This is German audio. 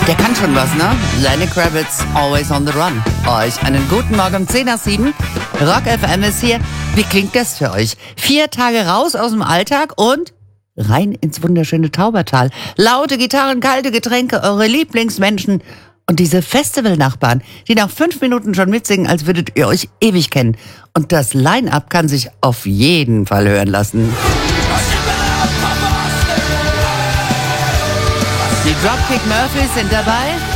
Der kann schon was, ne? Lenny Kravitz, Always on the Run. Euch einen guten Morgen um 10 nach 7. Rock FM ist hier. Wie klingt das für euch? 4 Tage raus aus dem Alltag und rein ins wunderschöne Taubertal. Laute Gitarren, kalte Getränke, eure Lieblingsmenschen und diese Festivalnachbarn, die nach 5 Minuten schon mitsingen, als würdet ihr euch ewig kennen. Und das Line-Up kann sich auf jeden Fall hören lassen. Die Dropkick Murphys sind dabei.